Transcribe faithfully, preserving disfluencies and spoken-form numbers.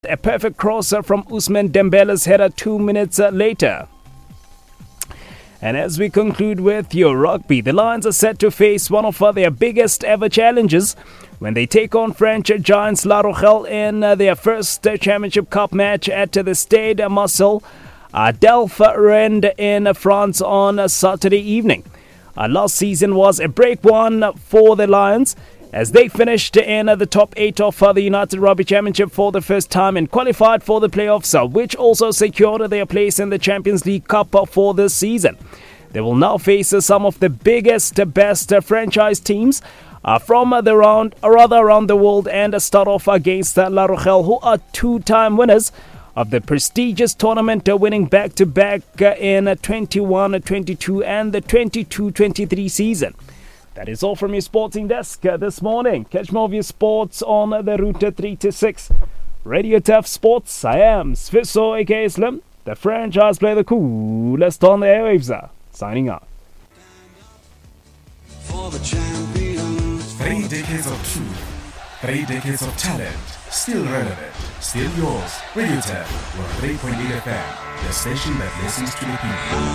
A perfect crosser from Ousmane Dembele's header two minutes later. And as we conclude with your rugby, the Lions are set to face one of their biggest ever challenges when they take on French giants La Rochelle in their first Championship Cup match at the Stade Marcel Delphes in France on Saturday evening. Uh, last season was a break one for the Lions as they finished in the top eight of the United Rugby Championship for the first time and qualified for the playoffs, which also secured their place in the Champions League Cup for this season. They will now face some of the biggest, best franchise teams uh, from the round, or rather around the world, and start off against La Rochelle, who are two-time winners of the prestigious tournament, winning back-to-back in twenty-one twenty-two and the twenty-two twenty-three season. That is all from your sporting desk uh, this morning. Catch more of your sports on uh, the Route three to six. Radio Tough Sports. I am Sfiso, aka Slim, the franchise player, the coolest on the airwaves. Uh, signing out. For the champions. Three decades of truth. Three decades of talent. Still relevant. Still yours. Radio Tough. one oh three point eight F M. The station that listens to the people.